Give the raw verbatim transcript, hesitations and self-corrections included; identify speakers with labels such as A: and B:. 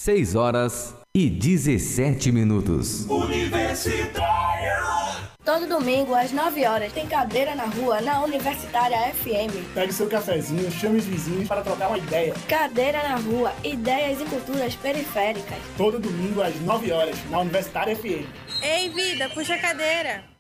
A: seis horas e dezessete minutos.
B: Universitária.
C: Todo domingo, às nove horas, tem Cadeira na Rua, na Universitária F M.
D: Pegue seu cafezinho, chame os vizinhos para trocar uma ideia.
C: Cadeira na Rua, ideias e culturas periféricas.
D: Todo domingo, às nove horas, na Universitária F M.
E: Ei, vida, puxa a cadeira.